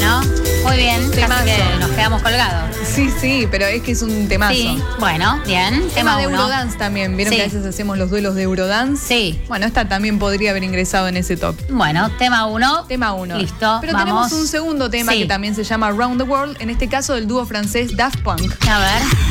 Bueno, muy bien. Temazo. Casi que nos quedamos colgados. Sí, pero es que es un temazo. Sí, bueno, bien. Tema de uno. Eurodance también. ¿Vieron Sí. que a veces hacemos los duelos de Eurodance? Sí. Bueno, esta también podría haber ingresado en ese top. Bueno, tema 1. Tema 1. Listo, Pero vamos. tenemos un segundo tema Sí. que también se llama Around the World, en este caso del dúo francés Daft Punk. A ver.